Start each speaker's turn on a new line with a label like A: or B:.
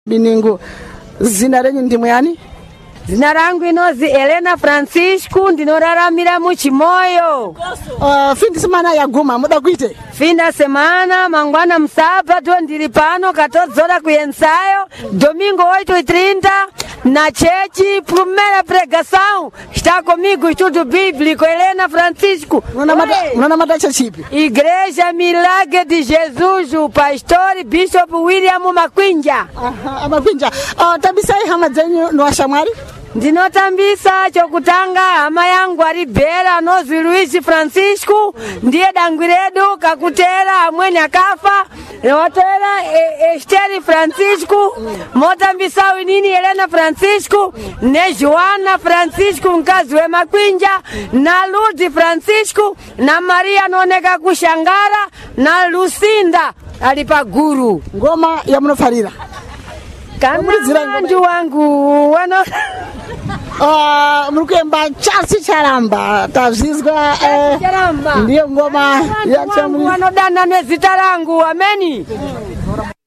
A: Biningu, zina lenyu ndi mwani?
B: Zina langu inozi Elena Francisco, ndinoraramira muchimoyo.
A: Fin de semana yaguma mudakwite?
B: Fin de semana mangwana msabato ndili pano katodzora kuyensayo domingo 8:30 na chechi primeira pregação está comigo estudo bíblico Elena Francisco.
A: Nona matacha chipi?
B: Igreja Milagre de Jesus, o pastor Bishop William Makwinja.
A: Aha, Makwinja. Tabisai hama zenyu no ashamwari?
B: Ndinotambisa chokutanga ama yangu alibera nozi Luis Francisco ndiye dangwiredu kakutera amweni akafa watera Esteri Francisco motambisa winini Elena Francisco ne Joana Francisco mkazi we Makwinja na Lourdes Francisco na Maria noneka kushangara na Lucinda alipaguru
A: ngoma ya mnofarira
B: kananju wangu wano
A: mrukemba chasi charamba tazizwa ndiyo ngoma ya
B: wanodana nezita langu ameni.